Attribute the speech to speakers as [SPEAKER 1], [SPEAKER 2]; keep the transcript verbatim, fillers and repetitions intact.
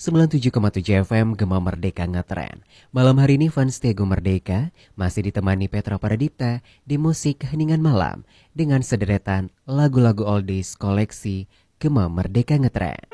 [SPEAKER 1] sembilan puluh tujuh koma tujuh F M Gema Merdeka Ngetren. Malam hari ini fans Tego Merdeka masih ditemani Petra Paradipta di musik Heningan Malam dengan sederetan lagu-lagu oldies koleksi Gema Merdeka Ngetren.